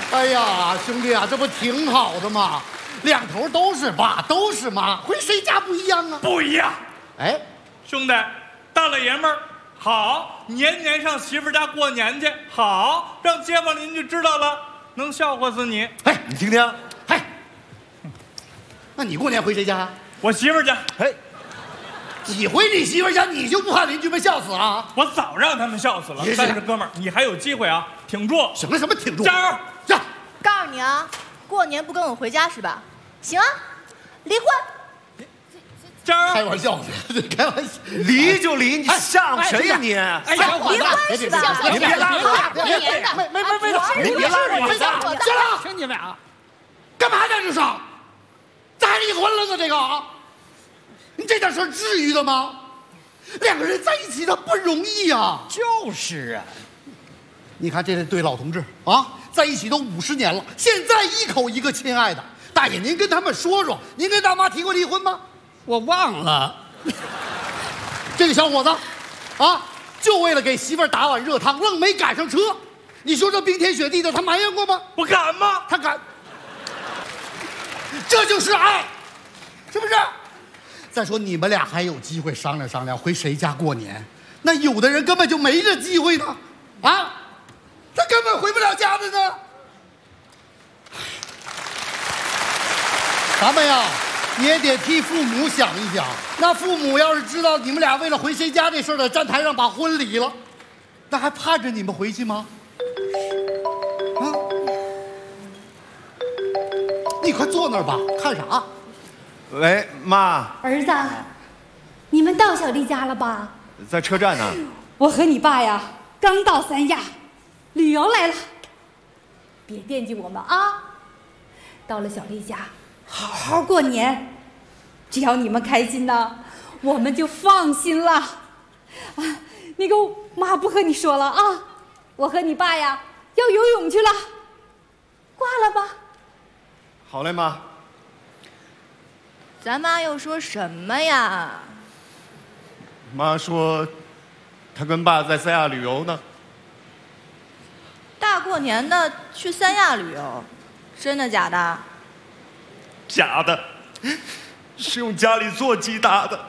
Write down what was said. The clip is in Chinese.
哎呀，兄弟啊，这不挺好的吗？两头都是爸，都是妈，回谁家不一样啊？ 不一样。 哎， 兄弟，大老爷们儿好，年年上媳妇家过年去，好，让街坊邻居知道了，能笑话死你。 哎，你听听，哎，那你过年回谁家？ 我媳妇家。 哎，你回你媳妇家，你就不怕邻居们笑死啊？ 我早让他们笑死了。但是哥们儿，你还有机会啊，挺住！ 什么挺住？ 加油！ 加！ 告诉你啊，过年不跟我回家是吧？行啊，离婚。 加油！ 开玩笑呢，开玩笑， 离就离，你像谁呀你？ 哎，小伙子， 离婚是吧？ 别拉我！ 过年的， 没别拉我！ 行了， 听你们俩， 干嘛呢？这是？咋离婚了呢？这个啊，你这点事至于的吗？两个人在一起他不容易呀。 就是啊， 你看这对老同志啊，在一起都50年了，现在一口一个亲爱的。大爷，您跟他们说说，您跟大妈提过离婚吗？ 我忘了。 这个小伙子，啊，就为了给媳妇儿打碗热汤，愣没赶上车。你说这冰天雪地的，他埋怨过吗？ 我敢吗？ 他敢。这就是爱，是不是？再说你们俩还有机会商量商量，回谁家过年？那有的人根本就没这机会呢，啊，他根本回不了家的呢。咱们呀，也得替父母想一想。那父母要是知道你们俩为了回谁家这事儿在站台上把婚离了，那还盼着你们回去吗？啊，你快坐那儿吧，看啥？ 喂，妈， 儿子，你们到小丽家了吧？ 在车站呢。 我和你爸呀，刚到三亚，旅游来了。别惦记我们啊！到了小丽家，好好过年。只要你们开心呢，我们就放心了。啊，那个妈不和你说了啊，我和你爸呀要游泳去了。挂了吧。 好嘞，妈。 咱妈又说什么呀？ 妈说，她跟爸在三亚旅游呢。 大过年的去三亚旅游，真的假的？ 假的，是用家里座机打的。